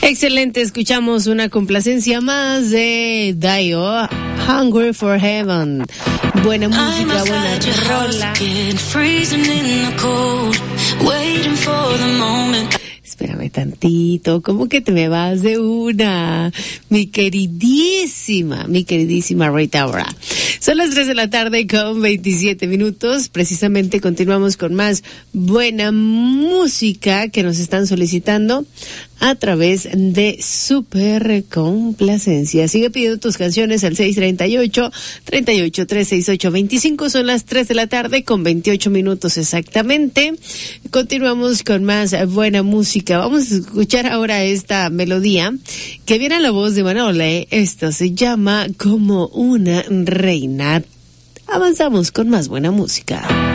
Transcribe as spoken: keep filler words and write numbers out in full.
Excelente, escuchamos una complacencia más de Dio, Hungry for Heaven. Buena música, buena rola. Espérame tantito, ¿cómo que te me vas de una? Mi queridísima, mi queridísima Rita Ora. Son las tres de la tarde con veintisiete minutos. Precisamente continuamos con más buena música que nos están solicitando a través de Super Complacencia. Sigue pidiendo tus canciones al seis treinta y ocho, treinta y ocho, trescientos sesenta y ocho veinticinco. Son las tres de la tarde con veintiocho minutos exactamente. Continuamos con más buena música. Vamos a escuchar ahora esta melodía que viene a la voz de Manole. Esto se llama Como una reina. Avanzamos con más buena música.